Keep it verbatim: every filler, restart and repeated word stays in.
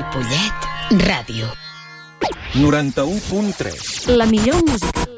Ripollet Ràdio. noranta-u punt tres. La millor música.